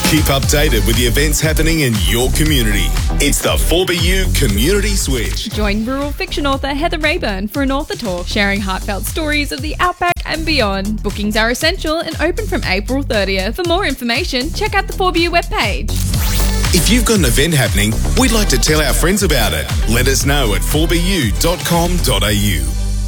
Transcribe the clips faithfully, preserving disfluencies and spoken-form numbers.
Keep updated with the events happening in your community. It's the four B U Community Switch. Join rural fiction author Heather Rayburn for an author talk, sharing heartfelt stories of the outback and beyond. Bookings are essential and open from April thirtieth. For more information, check out the four B U webpage. If you've got an event happening, we'd like to tell our friends about it. Let us know at four b u dot com dot a u.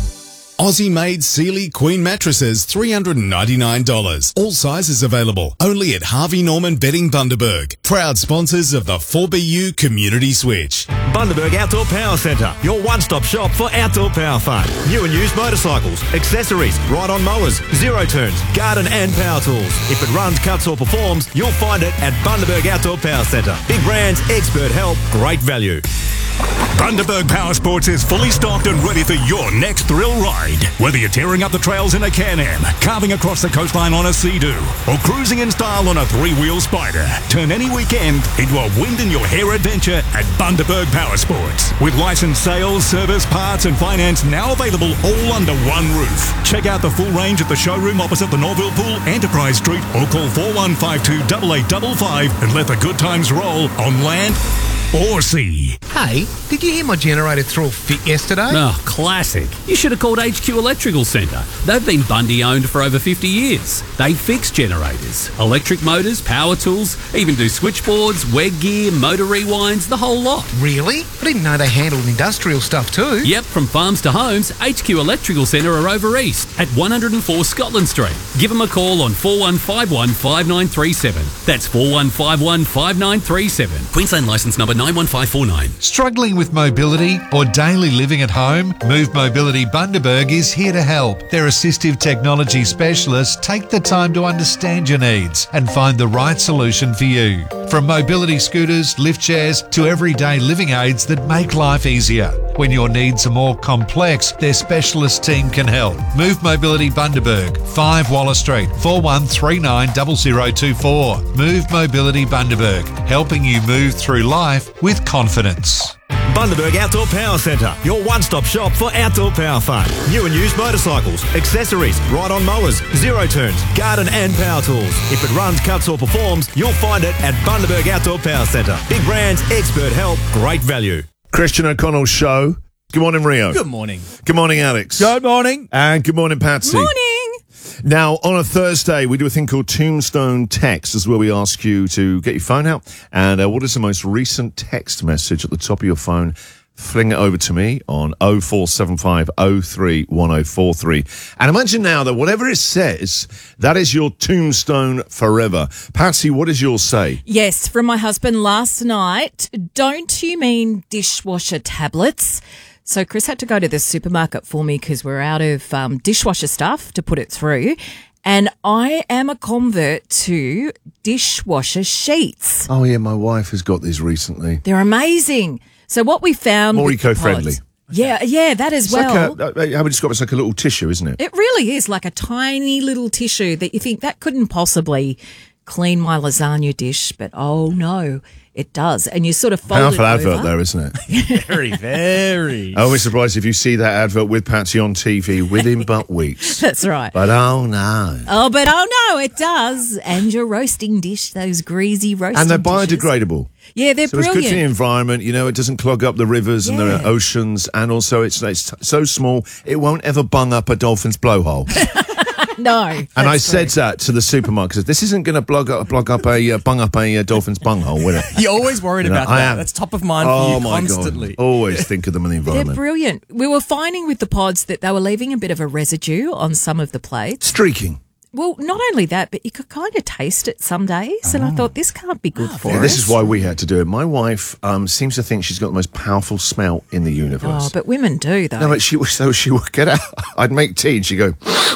Aussie-made Sealy Queen mattresses, three hundred ninety-nine dollars. All sizes available. Only at Harvey Norman Bedding Bundaberg. Proud sponsors of the four B U Community Switch. Bundaberg Outdoor Power Centre, your one-stop shop for outdoor power fun. New and used motorcycles, accessories, ride-on mowers, zero turns, garden and power tools. If it runs, cuts or performs, you'll find it at Bundaberg Outdoor Power Centre. Big brands, expert help, great value. Bundaberg Power Sports is fully stocked and ready for your next thrill ride. Whether you're tearing up the trails in a Can-Am, carving across the coastline on a Sea-Doo, or cruising in style on a three-wheel Spider, turn any weekend into a wind-in-your-hair adventure at Bundaberg Power Sports. With licensed sales, service, parts and finance now available all under one roof. Check out the full range at the showroom opposite the Norville Pool, Enterprise Street, or call four one five two, eight eight five five and let the good times roll on land or sea. Hey, did you hear my generator threw a fit yesterday? Oh, classic. You should have called H Q Electrical Centre. They've been Bundy owned for over fifty years. They fix generators, electric motors, power tools, even do switchboards, WEG gear, motor rewinds, the whole lot. Really? I didn't know they handled industrial stuff too. Yep, from farms to homes, H Q Electrical Centre are over east at one oh four Scotland Street. Give them a call on four one five one, five nine three seven. That's four one five one, five nine three seven. Queensland licence number nine one five four nine. Struggling with mobility or daily living at home? Move Mobility Bundaberg is here to help. Their assistive technology specialists take the time to understand your needs and find the right solution for you. From mobility scooters, lift chairs to everyday living aids that make life easier. When your needs are more complex, their specialist team can help. Move Mobility Bundaberg, five Wallace Street, four one three nine zero zero two four. Move Mobility Bundaberg, helping you move through life with confidence. Bundaberg Outdoor Power Centre, your one-stop shop for outdoor power fun. New and used motorcycles, accessories, ride-on mowers, zero turns, garden and power tools. If it runs, cuts or performs, you'll find it at Bundaberg Outdoor Power Centre. Big brands, expert help, great value. Christian O'Connell's show. Good morning, Rio. Good morning. Good morning, Alex. Good morning. And good morning, Patsy. Morning. Now, on a Thursday, we do a thing called Tombstone Text. This is where we ask you to get your phone out and uh, what is the most recent text message at the top of your phone? Fling it over to me on oh four seven five oh three one oh four three. And imagine now that whatever it says, that is your tombstone forever. Patsy, what does yours say? Yes, from my husband last night. Don't you mean dishwasher tablets? So Chris had to go to the supermarket for me because we're out of um, dishwasher stuff to put it through. And I am a convert to dishwasher sheets. Oh, yeah, my wife has got these recently. They're amazing. So what we found... More with the eco-friendly. pods- Yeah, yeah, that as It's well. like a, how would you describe it? It's like a little tissue, isn't it? It really is like a tiny little tissue that you think that couldn't possibly clean my lasagna dish, but oh no, it does. And you sort of fold Powerful it advert over. there, isn't it? Very, very. I was surprised if you see that advert with Patsy on T V within but weeks. That's right. But oh no. Oh, but oh no, it does. And your roasting dish, those greasy roasting And they're dishes. biodegradable. Yeah, they're So brilliant. it's good for the environment, you know, it doesn't clog up the rivers and Yeah. the oceans, and also it's, it's so small, it won't ever bung up a dolphin's blowhole. No. And I that's said true. that to the supermarket. This isn't going to blog up, blog up a uh, bung up a uh, dolphin's bunghole, will it? You're always worried You know, about I that. am. That's top of mind Oh for you my constantly. God! Always think of them in the They're environment. brilliant. We were finding with the pods that they were leaving a bit of a residue on some of the plates. Streaking. Well, not only that, but you could kind of taste it some days. And I thought, this can't be good for Yeah, us. this is why we had to do it. My wife um, seems to think she's got the most powerful smell in the universe. Oh, but women do, though. No, but she was so she would get out. I'd make tea and she'd go.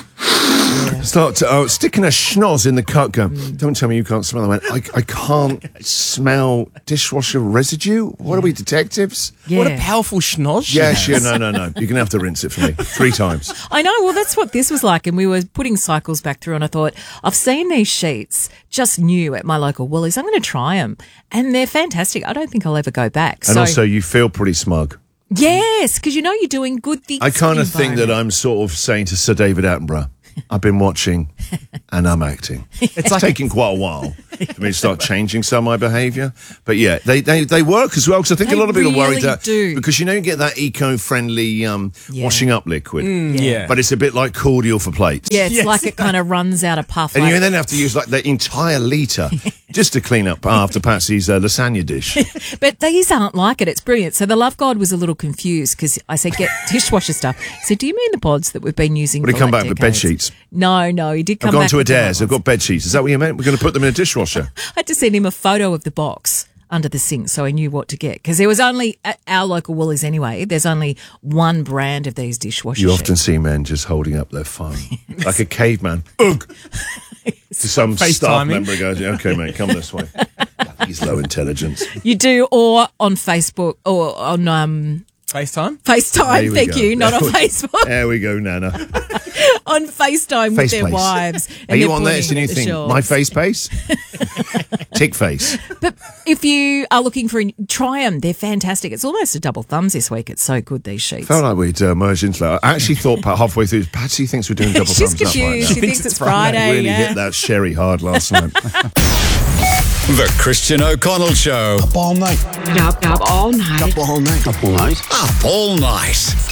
Start to, oh, sticking a schnoz in the cup. Go, don't tell me you can't smell. I went, I, I can't smell dishwasher residue. What are we, detectives? Yeah. What a powerful schnoz she Yeah, has. she, no, no, no. You're gonna have to rinse it for me three times. I know. Well, that's what this was like. And we were putting cycles back through, and I thought, I've seen these sheets just new at my local Woolies. I'm going to try them. And they're fantastic. I don't think I'll ever go back. And so, also, you feel pretty smug. yes, because you know you're doing good things. I kind for of the think that environment. I'm sort of saying to Sir David Attenborough, I've been watching and I'm acting. It's like taking quite a while. for me to start changing some of my behaviour. But yeah, they, they, they work as well, because I think They a lot of people are worried really that do. because you know you get that eco-friendly um, Yeah. washing up liquid, Mm, yeah. but it's a bit like cordial for plates. Yeah, it's Yes. like it kind of runs out of puff. And like- you then have to use like the entire litre just to clean up after Patsy's uh, lasagna dish. But these aren't like it. It's brilliant. So the love god was a little confused because I said, get dishwasher stuff. He said, do you mean the pods that we've been using Would he for come like back with decades? bed sheets? No, no, he did come I've gone back to with the Adair's. right I've got bed sheets. Is that what you meant? We're going to put them in a dishwasher. I had to send him a photo of the box under the sink so he knew what to get. Because there was only, at our local Woolies anyway, there's only one brand of these dishwasher You sheets. often see men just holding up their phone like a caveman. Ugh. To some staff FaceTiming. member goes, okay, mate, come this way. He's low intelligence. You do, or on Facebook, or on um, FaceTime? There FaceTime, we thank go. you, not There on we- Facebook, There we go, Nana. on FaceTime with Face their place. wives. Are and you they're on there? It's the pointing new at the thing. shelves. My face pace? Tick face. But if you are looking for, a, try them. They're fantastic. It's almost a double thumbs this week. It's so good, these sheets. Felt like we'd uh, merged into that. I actually thought pa- halfway through, Patsy thinks we're doing double She's thumbs up right confused. now. She thinks it's Friday. Really yeah. hit that sherry hard last night. The Christian O'Connell Show. Up all night. Up, up all night. Up all night. Up all night. Up all night.